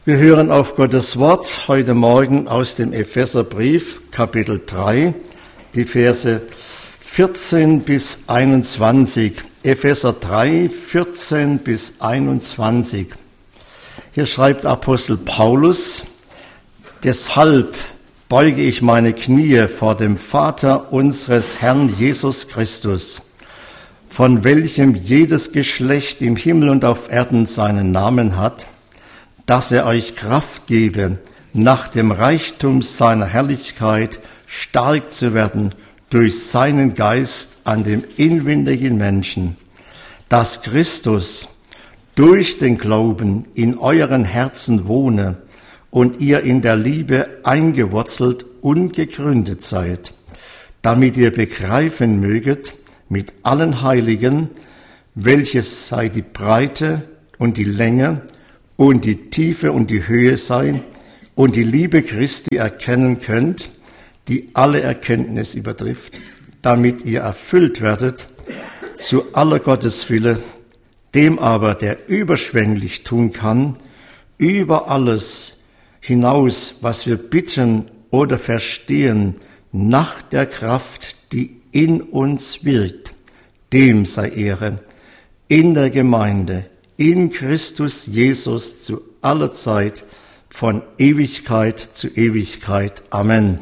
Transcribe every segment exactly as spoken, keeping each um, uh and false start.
Wir hören auf Gottes Wort heute Morgen aus dem Epheserbrief, Kapitel drei, die Verse vierzehn bis einundzwanzig. Epheser drei, vierzehn bis einundzwanzig. Hier schreibt Apostel Paulus: Deshalb beuge ich meine Knie vor dem Vater unseres Herrn Jesus Christus, von welchem jedes Geschlecht im Himmel und auf Erden seinen Namen hat, dass er euch Kraft gebe, nach dem Reichtum seiner Herrlichkeit stark zu werden durch seinen Geist an dem inwendigen Menschen, dass Christus durch den Glauben in euren Herzen wohne und ihr in der Liebe eingewurzelt und gegründet seid, damit ihr begreifen möget mit allen Heiligen, welches sei die Breite und die Länge und die Tiefe und die Höhe sei, und die Liebe Christi erkennen könnt, die alle Erkenntnis übertrifft, damit ihr erfüllt werdet zu aller Gotteswille, dem aber, der überschwänglich tun kann, über alles hinaus, was wir bitten oder verstehen, nach der Kraft, die in uns wirkt. Dem sei Ehre in der Gemeinde, in Christus Jesus zu aller Zeit, von Ewigkeit zu Ewigkeit. Amen.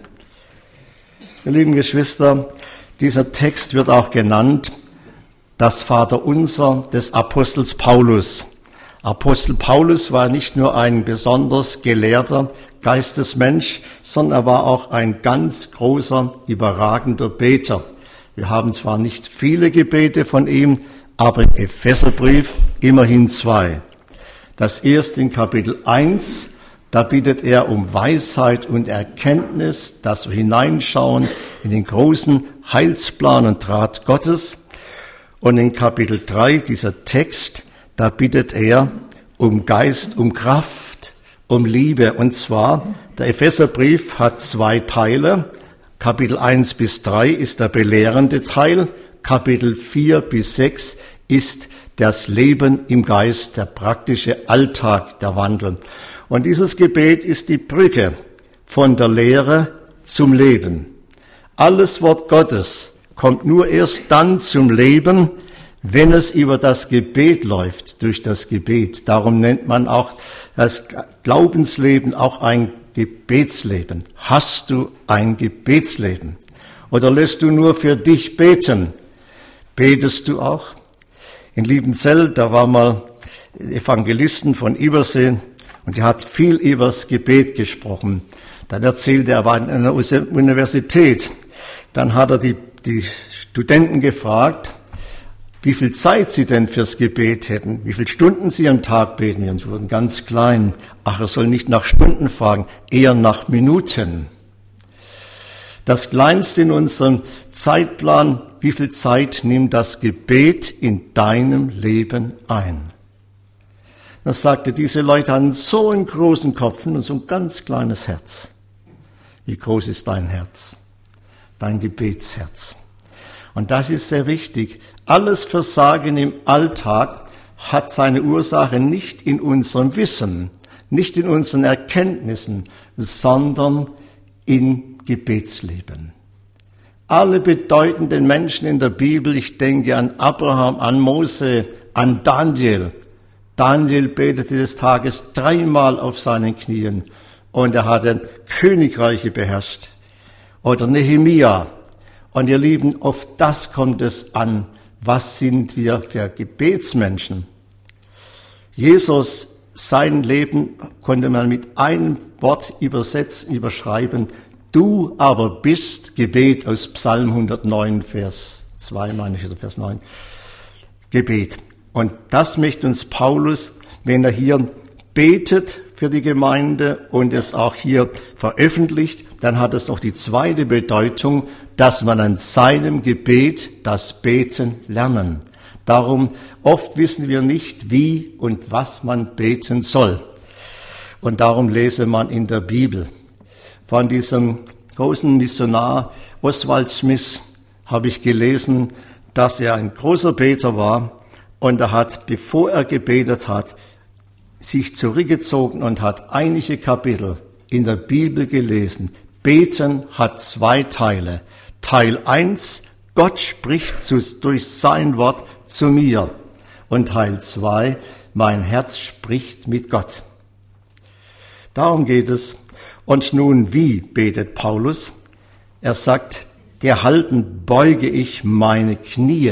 Ihr lieben Geschwister, dieser Text wird auch genannt das Vaterunser des Apostels Paulus. Apostel Paulus war nicht nur ein besonders gelehrter Geistesmensch, sondern er war auch ein ganz großer, überragender Beter. Wir haben zwar nicht viele Gebete von ihm, aber im Epheserbrief immerhin zwei. Das erste in Kapitel eins, da bittet er um Weisheit und Erkenntnis, dass wir hineinschauen in den großen Heilsplan und Rat Gottes. Und in Kapitel drei, dieser Text, da bittet er um Geist, um Kraft, um Liebe. Und zwar, der Epheserbrief hat zwei Teile. Kapitel eins bis drei ist der belehrende Teil. Kapitel vier bis sechs ist das Leben im Geist, der praktische Alltag, der Wandel. Und dieses Gebet ist die Brücke von der Lehre zum Leben. Alles Wort Gottes kommt nur erst dann zum Leben, wenn es über das Gebet läuft, durch das Gebet. Darum nennt man auch das Glaubensleben auch ein Gebetsleben. Hast du ein Gebetsleben? Oder lässt du nur für dich beten? Betest du auch? In Liebenzell, da war mal Evangelisten von Übersee und der hat viel über das Gebet gesprochen. Dann erzählte er, er war in einer Universität. Dann hat er die, die Studenten gefragt, wie viel Zeit sie denn fürs Gebet hätten, wie viele Stunden sie am Tag beten. Und sie wurden ganz klein. Ach, er soll nicht nach Stunden fragen, eher nach Minuten. Das Kleinste in unserem Zeitplan, wie viel Zeit nimmt das Gebet in deinem Leben ein? Er sagte, diese Leute haben so einen großen Kopf und so ein ganz kleines Herz. Wie groß ist dein Herz? Dein Gebetsherz. Und das ist sehr wichtig. Alles Versagen im Alltag hat seine Ursache nicht in unserem Wissen, nicht in unseren Erkenntnissen, sondern im Gebetsleben. Alle bedeutenden Menschen in der Bibel, ich denke an Abraham, an Mose, an Daniel. Daniel betete des Tages dreimal auf seinen Knien und er hatte Königreiche beherrscht. Oder Nehemia. Und ihr Lieben, auf das kommt es an. Was sind wir für Gebetsmenschen? Jesus, sein Leben konnte man mit einem Wort übersetzen, überschreiben. Du aber bist, Gebet aus Psalm hundertneun, Vers zwei, meine ich, oder Vers neun. Gebet. Und das möchte uns Paulus, wenn er hier betet für die Gemeinde und es auch hier veröffentlicht, dann hat es noch die zweite Bedeutung, dass man an seinem Gebet das Beten lernen. Darum, oft wissen wir nicht, wie und was man beten soll. Und darum lese man in der Bibel. Von diesem großen Missionar Oswald Smith habe ich gelesen, dass er ein großer Beter war und er hat, bevor er gebetet hat, sich zurückgezogen und hat einige Kapitel in der Bibel gelesen. Beten hat zwei Teile. Teil eins, Gott spricht zu, durch sein Wort zu mir. Und Teil zwei, mein Herz spricht mit Gott. Darum geht es. Und nun, wie betet Paulus? Er sagt, derhalben beuge ich meine Knie.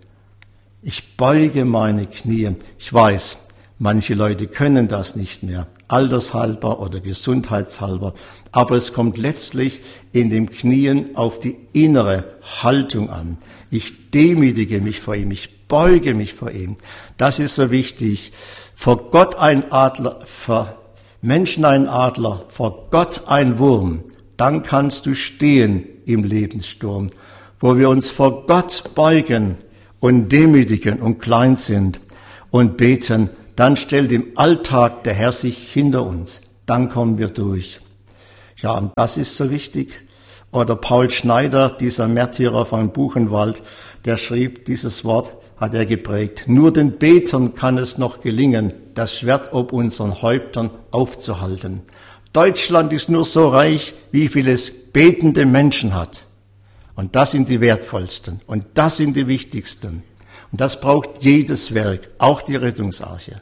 Ich beuge meine Knie. Ich weiß, manche Leute können das nicht mehr, altershalber oder gesundheitshalber. Aber es kommt letztlich in dem Knien auf die innere Haltung an. Ich demütige mich vor ihm, ich beuge mich vor ihm. Das ist so wichtig. Vor Gott ein Adler, vor Menschen ein Adler, vor Gott ein Wurm. Dann kannst du stehen im Lebenssturm, wo wir uns vor Gott beugen und demütigen und klein sind und beten. Dann stellt im Alltag der Herr sich hinter uns. Dann kommen wir durch. Ja, und das ist so wichtig. Oder Paul Schneider, dieser Märtyrer von Buchenwald, der schrieb, dieses Wort hat er geprägt. Nur den Betern kann es noch gelingen, das Schwert ob unseren Häuptern aufzuhalten. Deutschland ist nur so reich, wie viel es betende Menschen hat. Und das sind die wertvollsten. Und das sind die wichtigsten. Und das braucht jedes Werk, auch die Rettungsarche.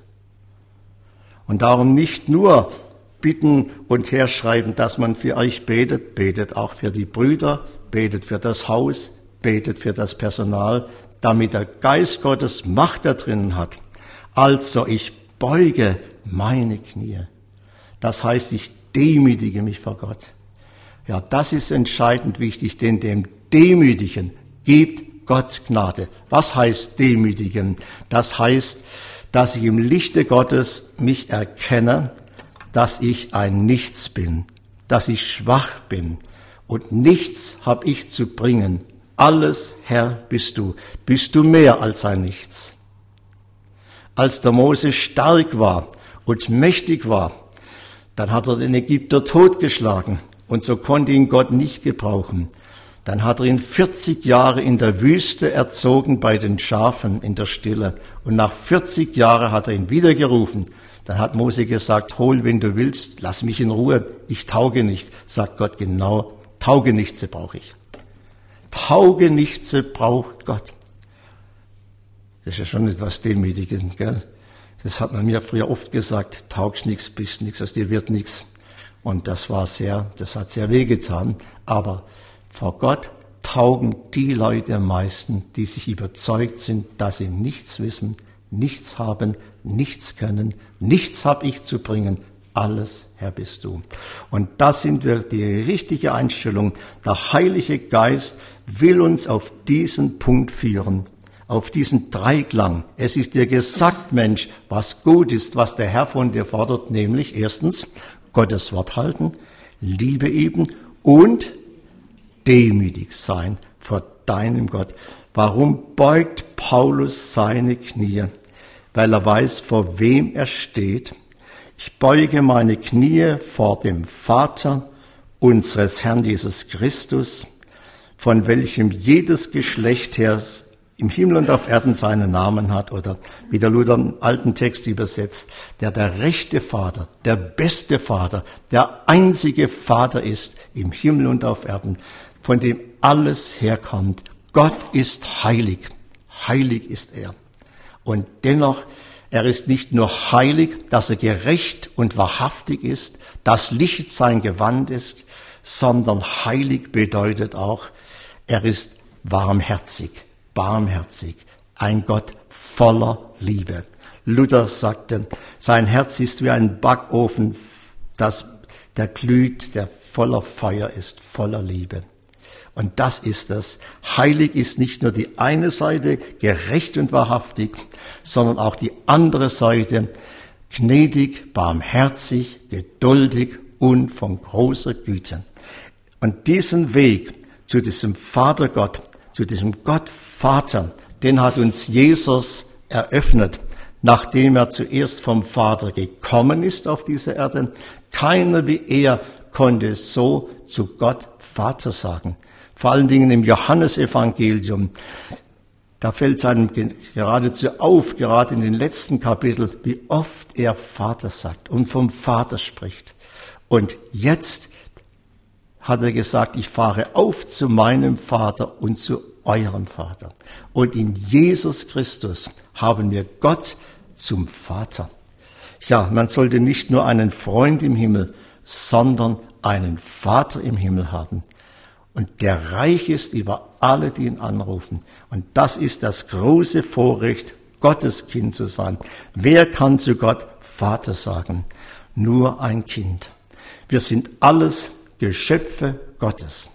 Und darum nicht nur bitten und herschreiben, dass man für euch betet, betet auch für die Brüder, betet für das Haus, betet für das Personal, damit der Geist Gottes Macht da drinnen hat. Also ich beuge meine Knie. Das heißt, ich demütige mich vor Gott. Ja, das ist entscheidend wichtig, denn dem Demütigen gibt Gott Gnade. Was heißt demütigen? Das heißt, dass ich im Lichte Gottes mich erkenne, dass ich ein Nichts bin, dass ich schwach bin und nichts habe ich zu bringen. Alles, Herr, bist du. Bist du mehr als ein Nichts. Als der Mose stark war und mächtig war, dann hat er den Ägypter totgeschlagen und so konnte ihn Gott nicht gebrauchen. Dann hat er ihn vierzig Jahre in der Wüste erzogen bei den Schafen in der Stille. Und nach vierzig Jahren hat er ihn wieder gerufen. Dann hat Mose gesagt, hol, wenn du willst, lass mich in Ruhe, ich tauge nicht. Sagt Gott, genau, Taugenichtse brauche ich. Taugenichtse braucht Gott. Das ist ja schon etwas Demütigendes, gell? Das hat man mir früher oft gesagt, taugst nix, bist nix, aus dir wird nix. Und das war sehr, das hat sehr wehgetan. Aber vor Gott taugen die Leute am meisten, die sich überzeugt sind, dass sie nichts wissen, nichts haben, nichts können, nichts habe ich zu bringen, alles, Herr, bist du. Und das sind wir die richtige Einstellung. Der Heilige Geist will uns auf diesen Punkt führen, auf diesen Dreiklang. Es ist dir gesagt, Mensch, was gut ist, was der Herr von dir fordert, nämlich erstens Gottes Wort halten, Liebe üben und demütig sein vor deinem Gott. Warum beugt Paulus seine Knie? Weil er weiß, vor wem er steht. Ich beuge meine Knie vor dem Vater unseres Herrn Jesus Christus, von welchem jedes Geschlecht her im Himmel und auf Erden seinen Namen hat, oder wie der Luther im alten Text übersetzt, der der rechte Vater, der beste Vater, der einzige Vater ist im Himmel und auf Erden, von dem alles herkommt. Gott ist heilig, heilig ist er. Und dennoch, er ist nicht nur heilig, dass er gerecht und wahrhaftig ist, dass Licht sein Gewand ist, sondern heilig bedeutet auch, er ist warmherzig, barmherzig, ein Gott voller Liebe. Luther sagte, sein Herz ist wie ein Backofen, das, der glüht, der voller Feuer ist, voller Liebe. Und das ist es. Heilig ist nicht nur die eine Seite, gerecht und wahrhaftig, sondern auch die andere Seite, gnädig, barmherzig, geduldig und von großer Güte. Und diesen Weg zu diesem Vatergott, zu diesem Gott Vater, den hat uns Jesus eröffnet, nachdem er zuerst vom Vater gekommen ist auf diese Erde. Keiner wie er konnte so zu Gott Vater sagen. Vor allen Dingen im Johannesevangelium. Da fällt es einem geradezu auf, gerade in den letzten Kapiteln, wie oft er Vater sagt und vom Vater spricht. Und jetzt hat er gesagt, ich fahre auf zu meinem Vater und zu eurem Vater. Und in Jesus Christus haben wir Gott zum Vater. Ja, man sollte nicht nur einen Freund im Himmel, sondern einen Vater im Himmel haben. Und der reich ist über alle, die ihn anrufen. Und das ist das große Vorrecht, Gottes Kind zu sein. Wer kann zu Gott Vater sagen? Nur ein Kind. Wir sind alles Geschöpfe Gottes.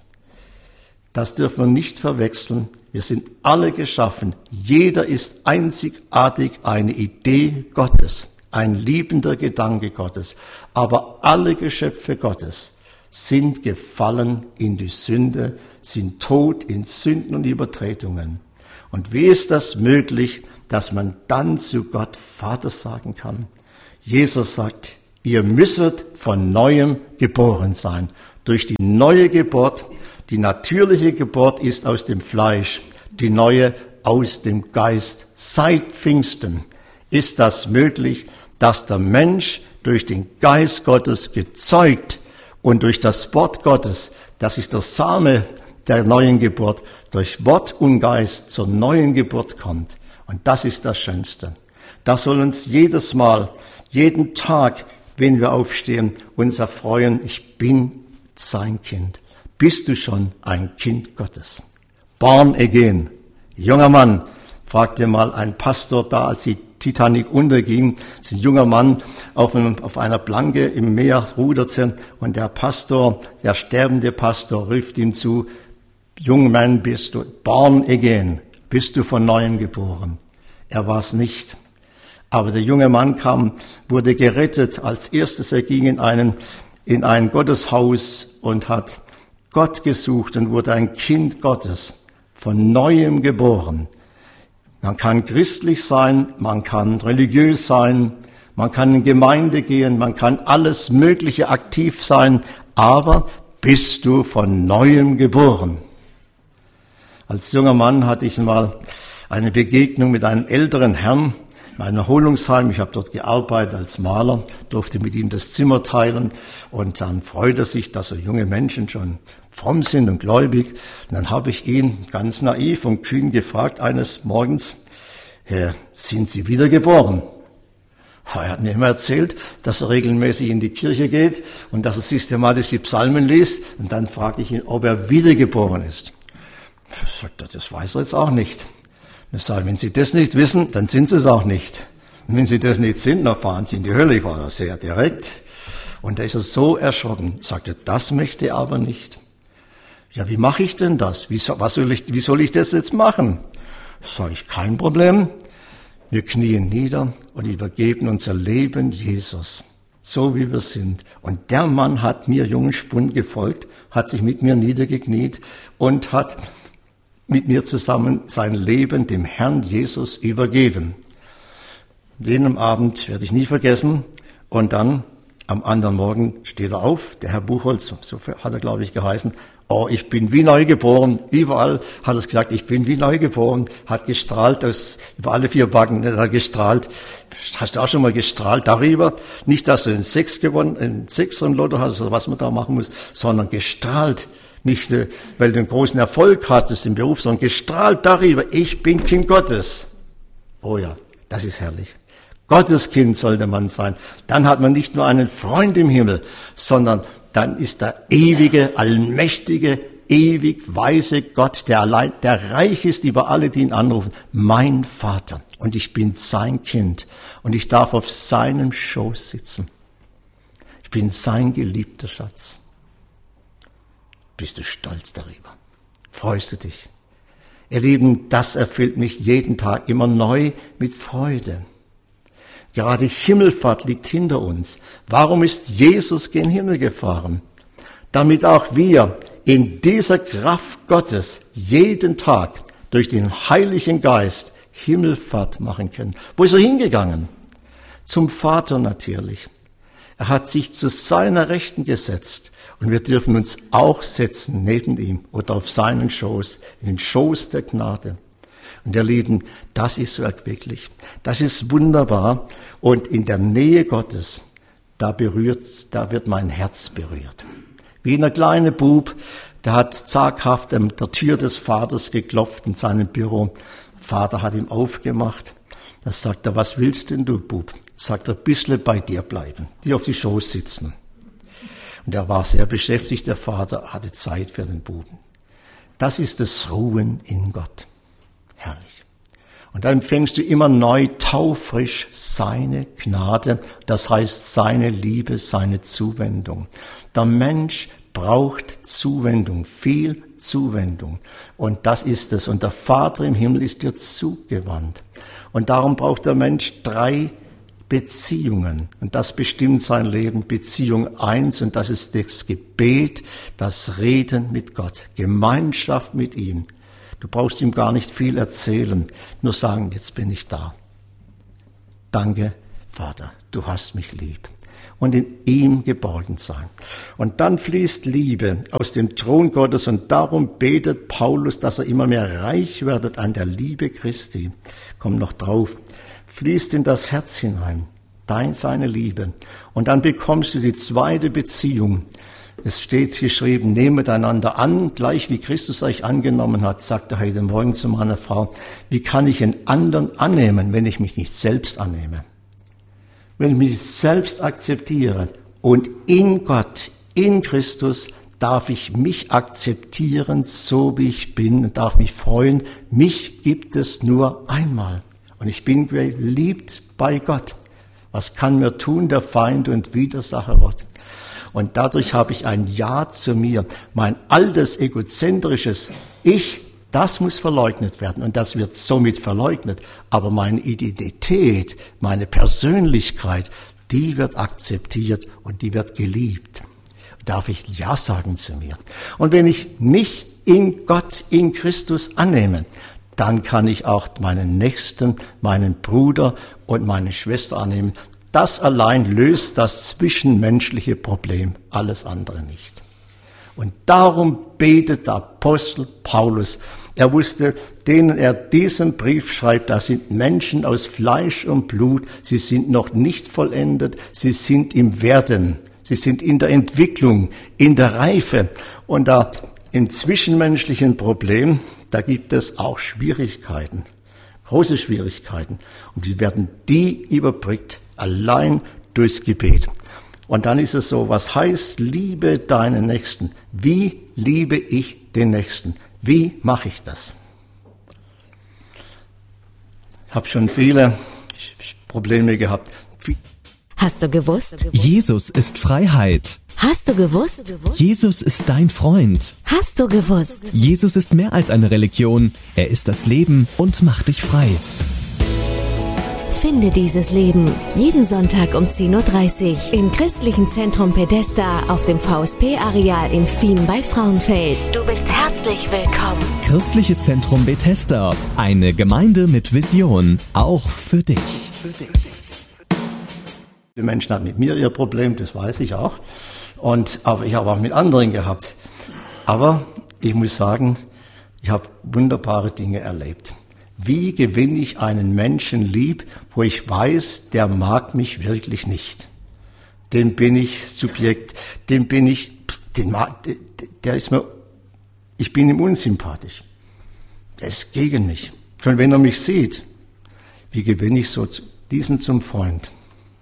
Das dürfen wir nicht verwechseln. Wir sind alle geschaffen. Jeder ist einzigartig eine Idee Gottes, ein liebender Gedanke Gottes. Aber alle Geschöpfe Gottes sind gefallen in die Sünde, sind tot in Sünden und Übertretungen. Und wie ist das möglich, dass man dann zu Gott Vater sagen kann? Jesus sagt, ihr müsset von Neuem geboren sein. Durch die neue Geburt, die natürliche Geburt ist aus dem Fleisch, die neue aus dem Geist. Seit Pfingsten ist das möglich, dass der Mensch durch den Geist Gottes gezeugt und durch das Wort Gottes, das ist der Same der neuen Geburt, durch Wort und Geist zur neuen Geburt kommt. Und das ist das Schönste. Das soll uns jedes Mal, jeden Tag, wenn wir aufstehen, uns erfreuen, ich bin sein Kind. Bist du schon ein Kind Gottes? Born again. Junger Mann, fragte mal ein Pastor da, als die Titanic unterging, ist ein junger Mann auf, einem, auf einer Planke im Meer ruderte und der Pastor, der sterbende Pastor, rief ihm zu, junger Mann, bist du born again, bist du von Neuem geboren. Er war es nicht. Aber der junge Mann kam, wurde gerettet. Als erstes, er ging in, einen, in ein Gotteshaus und hat Gott gesucht und wurde ein Kind Gottes, von Neuem geboren. Man kann christlich sein, man kann religiös sein, man kann in Gemeinde gehen, man kann alles Mögliche aktiv sein, aber bist du von Neuem geboren? Als junger Mann hatte ich mal eine Begegnung mit einem älteren Herrn in einem Erholungsheim. Ich habe dort gearbeitet als Maler, durfte mit ihm das Zimmer teilen und dann freut er sich, dass so junge Menschen schon fromm sind und gläubig. Und dann habe ich ihn ganz naiv und kühn gefragt eines Morgens, Herr, sind Sie wiedergeboren? Er hat mir immer erzählt, dass er regelmäßig in die Kirche geht und dass er systematisch die Psalmen liest. Und dann fragte ich ihn, ob er wiedergeboren ist. Sagt er, das weiß er jetzt auch nicht. Ich sage, wenn Sie das nicht wissen, dann sind Sie es auch nicht. Und wenn Sie das nicht sind, dann fahren Sie in die Hölle. Ich war da sehr direkt. Und da ist er so erschrocken. Ich sagte, das möchte er aber nicht. Ja, wie mache ich denn das? Wie soll, was soll ich, wie soll ich das jetzt machen? Sage ich, kein Problem. Wir knien nieder und übergeben unser Leben Jesus, so wie wir sind. Und der Mann hat mir jungen Spund gefolgt, hat sich mit mir niedergekniet und hat mit mir zusammen sein Leben dem Herrn Jesus übergeben. Den Abend werde ich nie vergessen. Und dann am anderen Morgen steht er auf, der Herr Buchholz, so hat er, glaube ich, geheißen. Oh, ich bin wie neu geboren. Überall hat er gesagt, ich bin wie neu geboren. Hat gestrahlt aus, über alle vier Backen, hat er gestrahlt. Hast du auch schon mal gestrahlt darüber? Nicht, dass du einen Sechs gewonnen, einen Sechs im Lotto hast, oder was man da machen muss, sondern gestrahlt. Nicht, weil du einen großen Erfolg hattest im Beruf, sondern gestrahlt darüber, ich bin Kind Gottes. Oh ja, das ist herrlich. Gottes Kind sollte man sein. Dann hat man nicht nur einen Freund im Himmel, sondern dann ist der ewige, allmächtige, ewig weise Gott, der allein, der reich ist über alle, die ihn anrufen, mein Vater. Und ich bin sein Kind. Und ich darf auf seinem Schoß sitzen. Ich bin sein geliebter Schatz. Bist du stolz darüber? Freust du dich? Ihr Lieben, das erfüllt mich jeden Tag immer neu mit Freude. Gerade Himmelfahrt liegt hinter uns. Warum ist Jesus gen Himmel gefahren? Damit auch wir in dieser Kraft Gottes jeden Tag durch den Heiligen Geist Himmelfahrt machen können. Wo ist er hingegangen? Zum Vater natürlich. Er hat sich zu seiner Rechten gesetzt und wir dürfen uns auch setzen neben ihm oder auf seinen Schoß, in den Schoß der Gnade. Und ihr Lieben, das ist wirklich, das ist wunderbar. Und in der Nähe Gottes, da berührt's, da wird mein Herz berührt. Wie ein kleiner Bub, der hat zaghaft an der Tür des Vaters geklopft in seinem Büro. Vater hat ihm aufgemacht. Da sagt er, was willst denn du, Bub? Sagt er, ein bisschen bei dir bleiben, dir auf die Schoß sitzen. Und er war sehr beschäftigt, der Vater hatte Zeit für den Buben. Das ist das Ruhen in Gott. Herrlich. Und da empfängst du immer neu taufrisch seine Gnade, das heißt seine Liebe, seine Zuwendung. Der Mensch braucht Zuwendung, viel Zuwendung. Und das ist es. Und der Vater im Himmel ist dir zugewandt. Und darum braucht der Mensch drei Beziehungen. Und das bestimmt sein Leben. Beziehung eins, und das ist das Gebet, das Reden mit Gott, Gemeinschaft mit ihm. Du brauchst ihm gar nicht viel erzählen, nur sagen, jetzt bin ich da. Danke, Vater, du hast mich lieb. Und in ihm geborgen sein. Und dann fließt Liebe aus dem Thron Gottes, und darum betet Paulus, dass er immer mehr reich werdet an der Liebe Christi. Komm noch drauf. Fließt in das Herz hinein, dein, seine Liebe. Und dann bekommst du die zweite Beziehung. Es steht geschrieben, nehmet einander an, gleich wie Christus euch angenommen hat, sagt er heute Morgen zu meiner Frau. Wie kann ich einen anderen annehmen, wenn ich mich nicht selbst annehme? Wenn ich mich selbst akzeptiere und in Gott, in Christus, darf ich mich akzeptieren, so wie ich bin, und darf mich freuen. Mich gibt es nur einmal. Und ich bin geliebt bei Gott. Was kann mir tun der Feind und Widersacher Gott? Und dadurch habe ich ein Ja zu mir. Mein altes, egozentrisches Ich, das muss verleugnet werden. Und das wird somit verleugnet. Aber meine Identität, meine Persönlichkeit, die wird akzeptiert und die wird geliebt. Darf ich Ja sagen zu mir? Und wenn ich mich in Gott, in Christus annehme, dann kann ich auch meinen Nächsten, meinen Bruder und meine Schwester annehmen. Das allein löst das zwischenmenschliche Problem, alles andere nicht. Und darum betet der Apostel Paulus. Er wusste, denen er diesen Brief schreibt, das sind Menschen aus Fleisch und Blut. Sie sind noch nicht vollendet, sie sind im Werden. Sie sind in der Entwicklung, in der Reife. Und da im zwischenmenschlichen Problem, da gibt es auch Schwierigkeiten, große Schwierigkeiten. Und die werden die überbrückt, allein durchs Gebet. Und dann ist es so, was heißt, liebe deinen Nächsten? Wie liebe ich den Nächsten? Wie mache ich das? Ich habe schon viele Probleme gehabt. Hast du gewusst? Jesus ist Freiheit. Hast du gewusst? Jesus ist dein Freund. Hast du gewusst? Jesus ist mehr als eine Religion. Er ist das Leben und macht dich frei. Finde dieses Leben jeden Sonntag um zehn Uhr dreißig im Christlichen Zentrum Bethesda auf dem V S P-Areal in Fien bei Frauenfeld. Du bist herzlich willkommen. Christliches Zentrum Bethesda, eine Gemeinde mit Vision, auch für dich. Für dich. Die Menschen haben mit mir ihr Problem, das weiß ich auch. Und, aber ich habe auch mit anderen gehabt. Aber ich muss sagen, ich habe wunderbare Dinge erlebt. Wie gewinne ich einen Menschen lieb, wo ich weiß, der mag mich wirklich nicht? Dem bin ich Subjekt, dem bin ich, den mag, der ist mir, ich bin ihm unsympathisch. Der ist gegen mich. Schon wenn er mich sieht, wie gewinne ich so diesen zum Freund?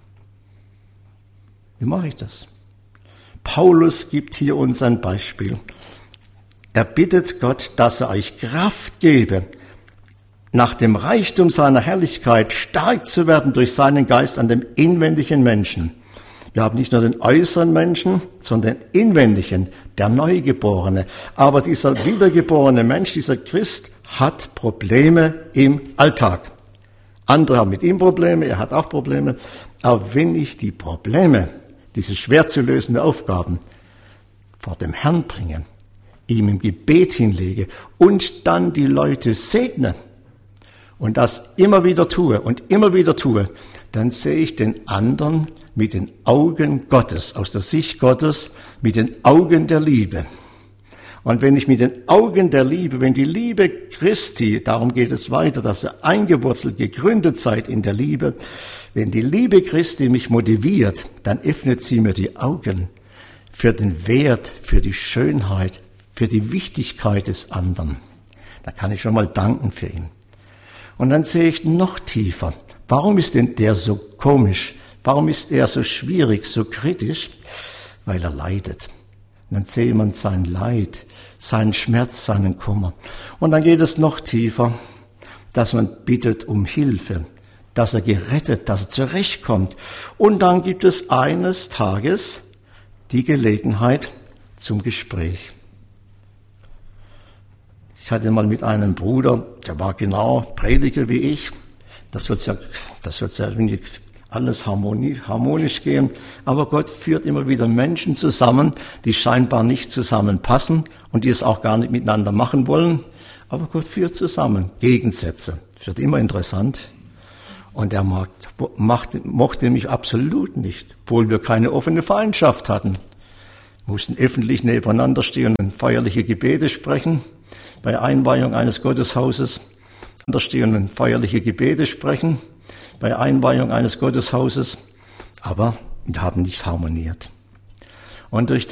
Wie mache ich das? Paulus gibt hier uns ein Beispiel. Er bittet Gott, dass er euch Kraft gebe, nach dem Reichtum seiner Herrlichkeit stark zu werden durch seinen Geist an dem inwendigen Menschen. Wir haben nicht nur den äußeren Menschen, sondern den inwendigen, der Neugeborene. Aber dieser wiedergeborene Mensch, dieser Christ, hat Probleme im Alltag. Andere haben mit ihm Probleme, er hat auch Probleme. Aber wenn ich die Probleme, diese schwer zu lösenden Aufgaben vor dem Herrn bringe, ihm im Gebet hinlege und dann die Leute segne und das immer wieder tue und immer wieder tue, dann sehe ich den anderen mit den Augen Gottes, aus der Sicht Gottes, mit den Augen der Liebe. Und wenn ich mit den Augen der Liebe, wenn die Liebe Christi, darum geht es weiter, dass ihr eingewurzelt, gegründet seid in der Liebe, wenn die Liebe Christi mich motiviert, dann öffnet sie mir die Augen für den Wert, für die Schönheit, für die Wichtigkeit des anderen. Da kann ich schon mal danken für ihn. Und dann sehe ich noch tiefer. Warum ist denn der so komisch? Warum ist er so schwierig, so kritisch? Weil er leidet. Und dann sehe man sein Leid, seinen Schmerz, seinen Kummer. Und dann geht es noch tiefer, dass man bittet um Hilfe, dass er gerettet, dass er zurechtkommt. Und dann gibt es eines Tages die Gelegenheit zum Gespräch. Ich hatte mal mit einem Bruder, der war genau Prediger wie ich. Das wird ja, das wird ja alles harmonisch gehen. Aber Gott führt immer wieder Menschen zusammen, die scheinbar nicht zusammenpassen und die es auch gar nicht miteinander machen wollen. Aber Gott führt zusammen Gegensätze. Das wird immer interessant. Und er macht, mochte mich absolut nicht, obwohl wir keine offene Feindschaft hatten. Wir mussten öffentlich nebeneinander stehen und feierliche Gebete sprechen. Bei Einweihung eines Gotteshauses stehen und feierliche Gebete sprechen. Bei Einweihung eines Gotteshauses. Aber wir haben nicht harmoniert. Und durch